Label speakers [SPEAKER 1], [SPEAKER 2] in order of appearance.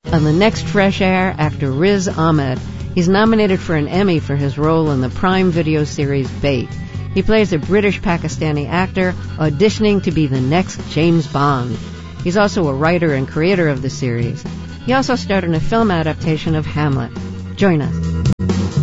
[SPEAKER 1] On the next Fresh Air, actor Riz Ahmed. He's nominated for an Emmy for his role in the Prime Video series Bait. He plays a British-Pakistani actor auditioning to be the next James Bond. He's also a writer and creator of the series. He also starred in a film adaptation of Hamlet. Join us.